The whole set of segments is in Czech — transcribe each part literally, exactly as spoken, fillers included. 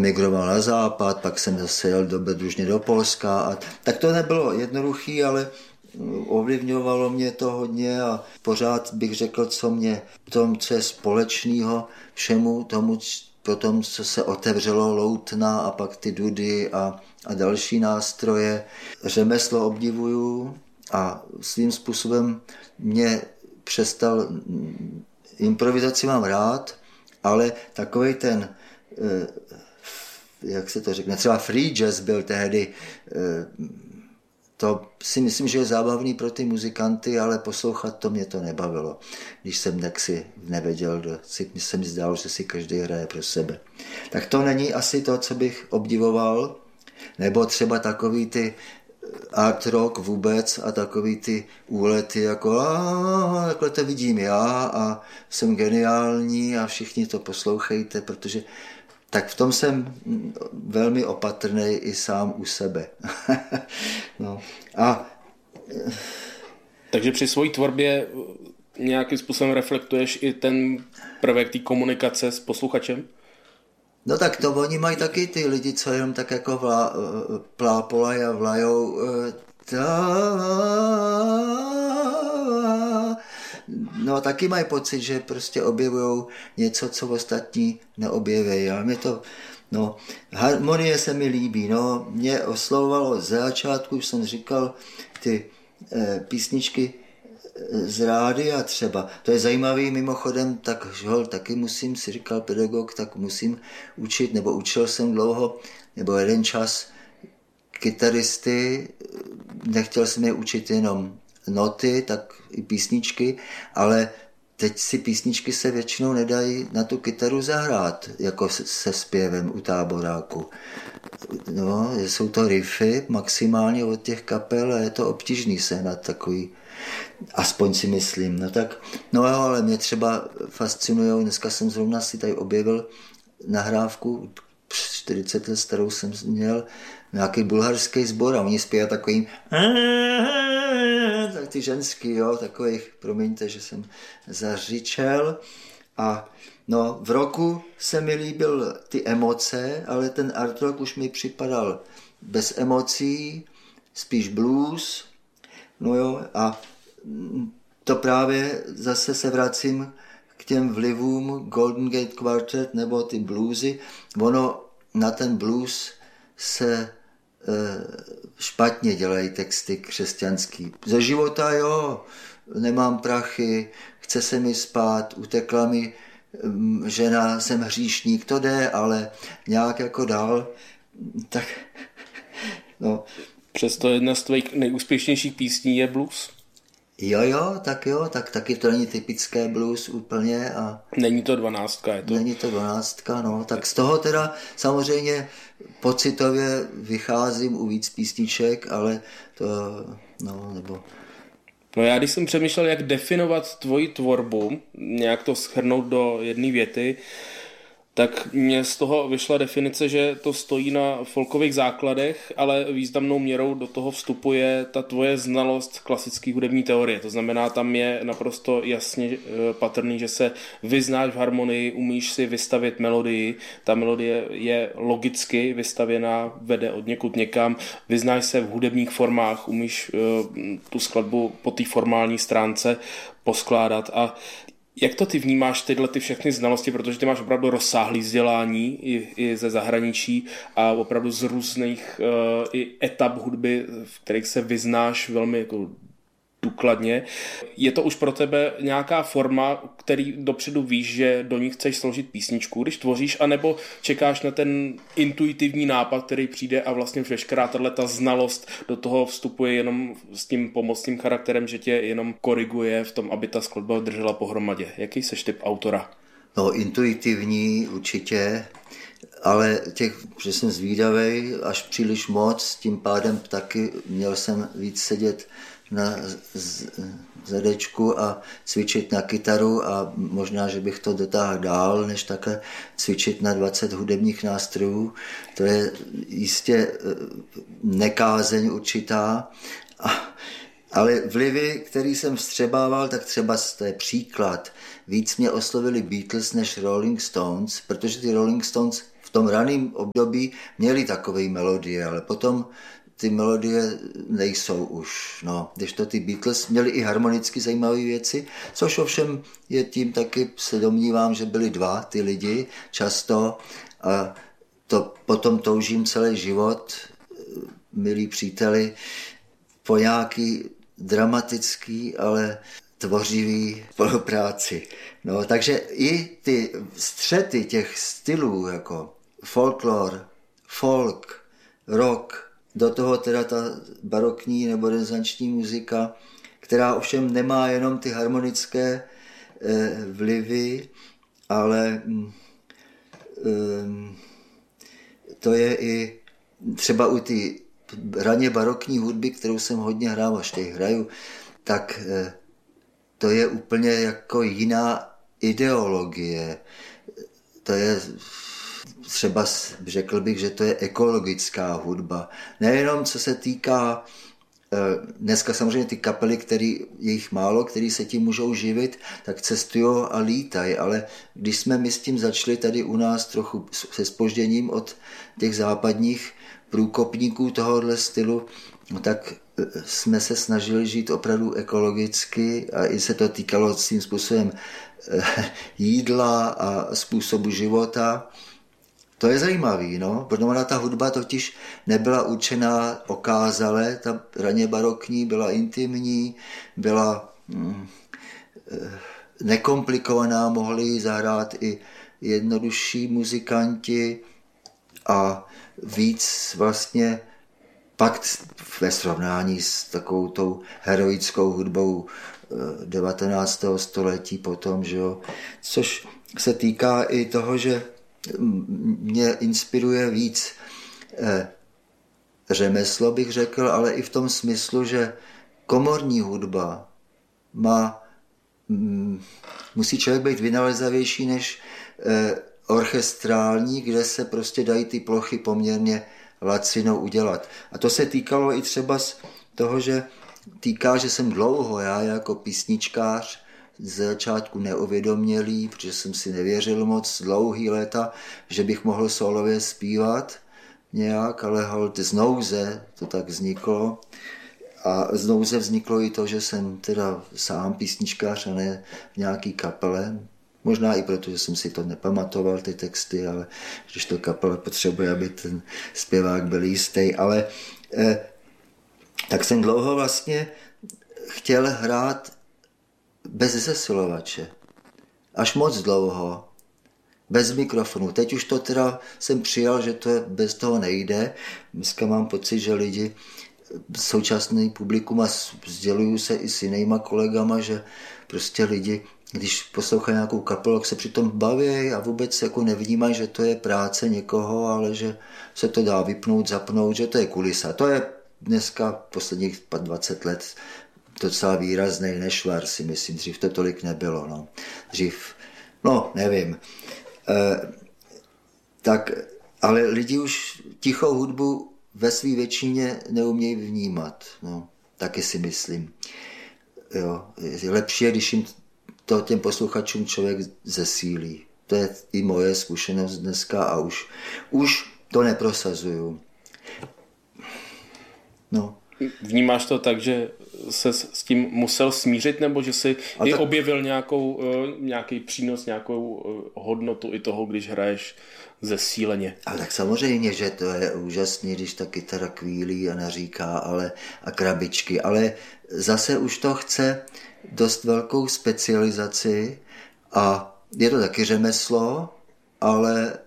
emigroval na západ, pak jsem zase jel do Bedružně do Polska. A tak to nebylo jednoduchý, ale ovlivňovalo mě to hodně a pořád bych řekl, co mě tom, co je společného všemu tomu, potom, co se otevřelo Loutna a pak ty dudy a, a další nástroje. Řemeslo obdivuju a svým způsobem mě přestal, improvizaci mám rád, ale takovej ten, jak se to řekne, třeba free jazz byl tehdy, to si myslím, že je zábavný pro ty muzikanty, ale poslouchat to mě to nebavilo. Když jsem tak si nevěděl, si, se mi zdálo, že si každý hraje pro sebe. Tak to není asi to, co bych obdivoval, nebo třeba takový ty art rock vůbec a takový ty úlety jako a takhle to vidím já a jsem geniální a všichni to poslouchejte, protože tak v tom jsem velmi opatrný i sám u sebe. No. A takže při své tvorbě nějakým způsobem reflektuješ i ten prvek té komunikace s posluchačem? No tak to oni mají taky ty lidi, co jenom tak jako vlá, plápolaj a vlajou ta... No taky mají pocit, že prostě objevujou něco, co ostatní neobjeví. Ale mě to, no, harmonie se mi líbí, no, mě oslovovalo ze začátku, už jsem říkal, ty eh, písničky z rádia třeba. To je zajímavý mimochodem, tak hol, taky musím, si říkal pedagog, tak musím učit, nebo učil jsem dlouho, nebo jeden čas kytaristy, nechtěl jsem je učit jenom noty, tak i písničky, ale teď si písničky se většinou nedají na tu kytaru zahrát, jako se zpěvem u táboráku. No, jsou to riffy maximálně od těch kapel a je to obtížný sehnat takový, aspoň si myslím. No tak, no jo, ale mě třeba fascinujou, dneska jsem zrovna si tady objevil nahrávku, čtyřicet let starou jsem měl, nějaký bulharský sbor a oni zpívají takovým tak ty ženský, jo, takových, promiňte, že jsem zařičel. A no, v roku se mi líbil ty emoce, ale ten art rock už mi připadal bez emocí, spíš blues, no jo, a to právě zase se vracím k těm vlivům Golden Gate Quartet nebo ty bluesy. Ono na ten blues se špatně dělají texty křesťanský. Ze života, jo, nemám prachy, chce se mi spát, utekla mi žena, jsem hříšník, to jde, ale nějak jako dál, tak no. Přesto jedna z tvých nejúspěšnějších písní je blues. Jo, jo, tak jo, tak taky to není typické blues úplně. A není to dvanáctka, je to? Není to dvanáctka, no. Tak z toho teda samozřejmě pocitově vycházím u víc písniček, ale to, no, nebo... No já když jsem přemýšlel, jak definovat tvoji tvorbu, nějak to shrnout do jedné věty, tak mně z toho vyšla definice, že to stojí na folkových základech, ale významnou měrou do toho vstupuje ta tvoje znalost klasické hudební teorie. To znamená, tam je naprosto jasně patrný, že se vyznáš v harmonii, umíš si vystavět melodii, ta melodie je logicky vystavěná, vede od někud někam, vyznáš se v hudebních formách, umíš tu skladbu po té formální stránce poskládat. A jak to ty vnímáš tyhle ty všechny znalosti, protože ty máš opravdu rozsáhlý vzdělání i, i ze zahraničí a opravdu z různých uh, i etap hudby, v kterých se vyznáš velmi jako důkladně. Je to už pro tebe nějaká forma, který dopředu víš, že do ní chceš složit písničku, když tvoříš, anebo čekáš na ten intuitivní nápad, který přijde a vlastně veškerá tato znalost do toho vstupuje jenom s tím pomocným charakterem, že tě jenom koriguje v tom, aby ta skladba držela pohromadě. Jaký seš typ autora? No, intuitivní určitě, ale těch, že jsem zvídavej až příliš moc, tím pádem taky měl jsem víc sedět na zadečku a cvičit na kytaru a možná, že bych to dotáhl dál, než takhle cvičit na dvacet hudebních nástrojů. To je jistě nekázeň určitá, ale vlivy, který jsem vstřebával, tak třeba to je příklad. Víc mě oslovili Beatles než Rolling Stones, protože ty Rolling Stones v tom raném období měli takové melodie, ale potom ty melodie nejsou už. No. Když to ty Beatles měli i harmonicky zajímavé věci, což ovšem je tím taky, se domnívám, že byli dva ty lidi často a to potom toužím celý život, milí příteli, po nějaký dramatický, ale tvořivý spolupráci. No, takže i ty střety těch stylů, jako folklore, folk, rock, do toho teda ta barokní nebo renesanční muzika, která ovšem nemá jenom ty harmonické eh, vlivy, ale eh, to je i třeba u ty raně barokní hudby, kterou jsem hodně hrál, až teď hraju, tak eh, to je úplně jako jiná ideologie. To je třeba, řekl bych, že to je ekologická hudba. Nejenom co se týká, dneska samozřejmě ty kapely, který, je jich málo, který se tím můžou živit, tak cestují a lítají, ale když jsme my s tím začali tady u nás trochu se zpožděním od těch západních průkopníků tohohle stylu, tak jsme se snažili žít opravdu ekologicky a i se to týkalo tím způsobem jídla a způsobu života. To je zajímavý, no, protože ona ta hudba totiž nebyla určená okázale, ta raně barokní byla intimní, byla mm, nekomplikovaná, mohli zahrát i jednodušší muzikanti a víc vlastně pak ve srovnání s takovou tou heroickou hudbou devatenáctého století potom, že jo, což se týká i toho, že mě inspiruje víc eh, řemeslo, bych řekl, ale i v tom smyslu, že komorní hudba má, mm, musí člověk být vynalezavější než eh, orchestrální, kde se prostě dají ty plochy poměrně lacino udělat. A to se týkalo i třeba z toho, že týká, že jsem dlouho, já jako písničkář, z začátku neuvědomělý, protože jsem si nevěřil moc dlouhý léta, že bych mohl solově zpívat nějak, ale holt z nouze to tak vzniklo. A z nouze vzniklo i to, že jsem teda sám písničkář a ne v nějaký kapele. Možná i proto, že jsem si to nepamatoval, ty texty, ale když to kapela potřebuje, aby ten zpěvák byl jistý. Ale eh, tak jsem dlouho vlastně chtěl hrát bez zesilovače. Až moc dlouho. Bez mikrofonu. Teď už to teda jsem přijal, že to bez toho nejde. Dneska mám pocit, že lidi, současný publikum, a sděluju se i s jinýma kolegama, že prostě lidi, když poslouchají nějakou kapelu, tak se přitom baví a vůbec jako nevnímají, že to je práce někoho, ale že se to dá vypnout, zapnout, že to je kulisa. To je dneska posledních dvacet let docela výrazný nešvar, si myslím, dřív to tolik nebylo. No. Dřív, no, nevím. E, tak, ale lidi už tichou hudbu ve své většině neumějí vnímat. No, taky si myslím. Jo, je lepší, když jim to těm posluchačům člověk zesílí. To je i moje zkušenost dneska a už, už to neprosazuju. No. Vnímáš to tak, že se s tím musel smířit, nebo že si i tak objevil nějakou, nějaký přínos, nějakou hodnotu i toho, když hraješ zesíleně? Ale tak samozřejmě, že to je úžasný, když ta kytara kvílí a naříká, ale, a krabičky, ale zase už to chce dost velkou specializaci a je to taky řemeslo, ale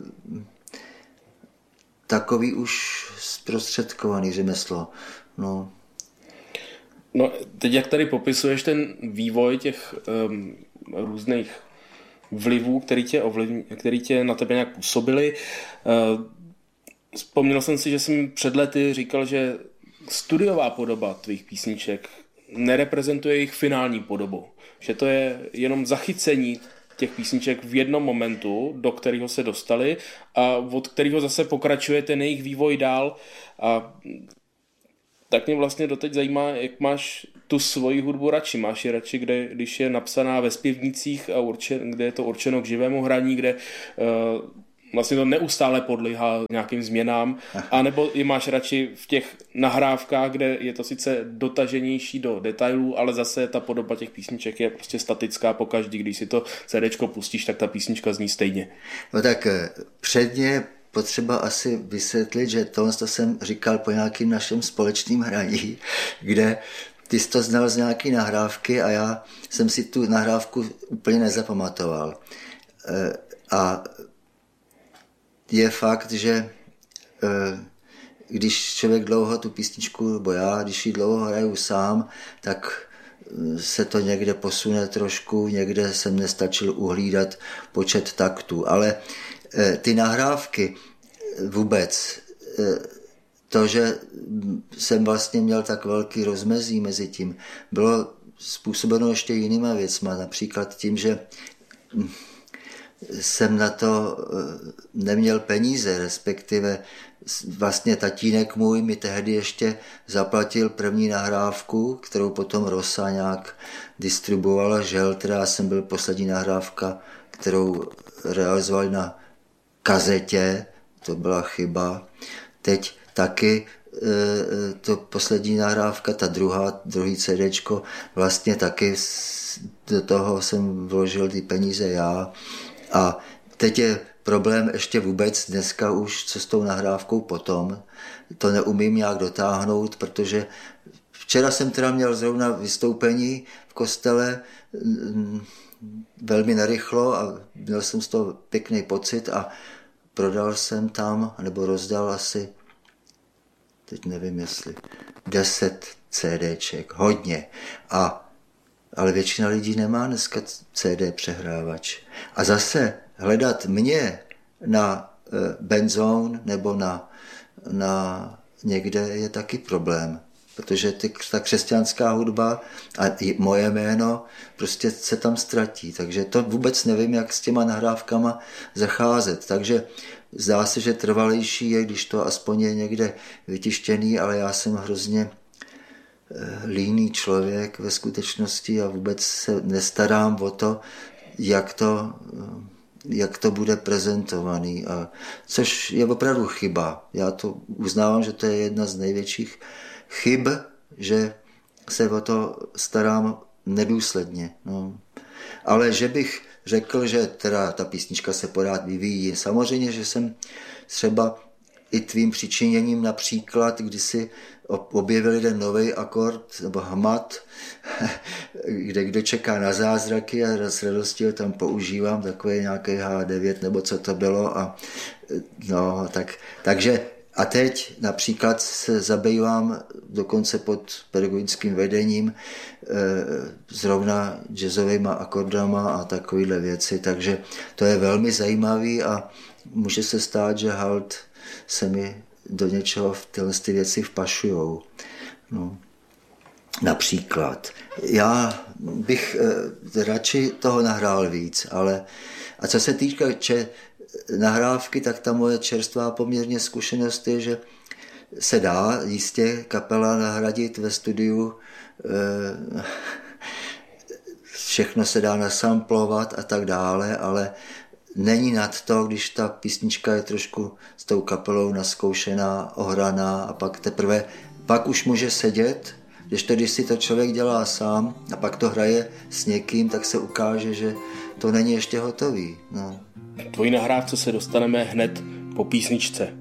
takový už zprostředkovaný řemeslo. No. No, teď jak tady popisuješ ten vývoj těch um, různých vlivů, který tě, ovlivň, který tě na tebe nějak působily, uh, vzpomněl jsem si, že jsem před lety říkal, že studiová podoba tvých písniček nereprezentuje jejich finální podobu. Že to je jenom zachycení těch písniček v jednom momentu, do kterého se dostali a od kterého zase pokračuje ten jejich vývoj dál. A tak mě vlastně doteď zajímá, jak máš tu svoji hudbu radši. Máš ji radši, kde, když je napsaná ve zpěvnicích a určen, kde je to určeno k živému hraní, kde uh, vlastně to neustále podléhá nějakým změnám, anebo je máš radši v těch nahrávkách, kde je to sice dotaženější do detailů, ale zase ta podoba těch písniček je prostě statická pokaždý, když si to CDčko pustíš, tak ta písnička zní stejně. No tak předně potřeba asi vysvětlit, že to, to jsem říkal po nějakým našem společným hraní, kde ty jsi to znal z nějaký nahrávky a já jsem si tu nahrávku úplně nezapamatoval. A je fakt, že když člověk dlouho tu písničku, nebo já, když ji dlouho hraju sám, tak se to někde posune trošku, někde jsem nestačil uhlídat počet taktů. Ale ty nahrávky vůbec, to, že jsem vlastně měl tak velký rozmezí mezi tím, bylo způsobeno ještě jinýma věcma, například tím, že jsem na to neměl peníze, respektive vlastně tatínek můj mi tehdy ještě zaplatil první nahrávku, kterou potom Rosa nějak distribuovala, žel, teda jsem byl poslední nahrávka, kterou realizovali na kazetě, to byla chyba. Teď taky to poslední nahrávka, ta druhá, druhý CDčko, vlastně taky do toho jsem vložil ty peníze já. A teď je problém ještě vůbec dneska už, co s tou nahrávkou potom. To neumím nějak dotáhnout, protože včera jsem teda měl zrovna vystoupení v kostele velmi narychlo a měl jsem z toho pěkný pocit a prodal jsem tam, nebo rozdal asi, teď nevím jestli, deset CDček, hodně. A ale většina lidí nemá dneska C D přehrávač. A zase hledat mě na Benzone nebo na, na někde je taky problém. Protože ty, ta křesťanská hudba a i moje jméno prostě se tam ztratí. Takže to vůbec nevím, jak s těma nahrávkama zacházet. Takže zdá se, že trvalejší je, když to aspoň je někde vytištěný, ale já jsem hrozně líný člověk ve skutečnosti a vůbec se nestarám o to, jak to, jak to bude prezentovaný. A což je opravdu chyba. Já to uznávám, že to je jedna z největších chyb, že se o to starám nedůsledně. No. Ale že bych řekl, že teda ta písnička se pořád vyvíjí. Samozřejmě, že jsem třeba i tvým přičiněním například, když si objevil jeden nový akord nebo hmat, kde kdo čeká na zázraky a s radostí ho tam používám, takový nějaký há devět nebo co to bylo. A, no, tak, takže a teď například se zabývám dokonce pod pedagogickým vedením e, zrovna jazzovýma akordama a takovýhle věci, takže to je velmi zajímavý a může se stát, že halt se mi do něčeho v tyhle ty věci vpašujou. No. Například. Já bych eh, radši toho nahrál víc, ale a co se týká če, nahrávky, tak ta moje čerstvá poměrně zkušenost je, že se dá jistě kapela nahradit ve studiu, eh, všechno se dá nasamplovat a tak dále, ale není nad to, když ta písnička je trošku s tou kapelou naskoušená, ohraná a pak teprve, pak už může sedět, když to, když si to člověk dělá sám a pak to hraje s někým, tak se ukáže, že to není ještě hotový. No. Tvojí nahrávce se dostaneme hned po písničce.